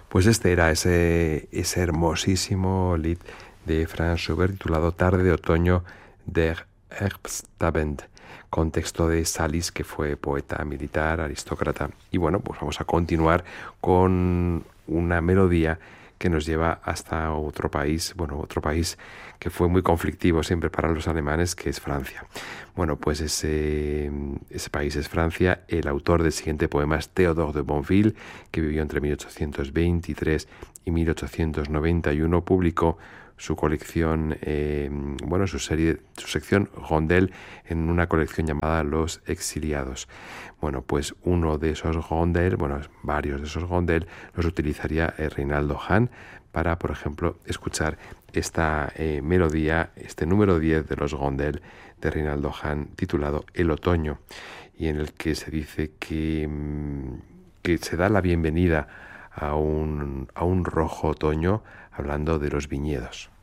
Pues este era ese hermosísimo lied de Franz Schubert titulado Tarde de otoño der Herbstabend, con texto de Salis, que fue poeta, militar, aristócrata. Y bueno, pues vamos a continuar con una melodía que nos lleva hasta otro país que fue muy conflictivo siempre para los alemanes, que es Francia. Bueno, pues ese país es Francia. El autor del siguiente poema es Théodore de Bonville, que vivió entre 1823 y 1891. Publicó su colección, su sección Rondel en una colección llamada Los Exiliados. Bueno, pues uno de esos Rondel, varios de esos Rondel los utilizaría Reinaldo Hahn para, por ejemplo, escuchar esta melodía, este número 10 de los Rondel de Reinaldo Hahn, titulado El Otoño, y en el que se dice que se da la bienvenida a un rojo otoño, hablando de los viñedos.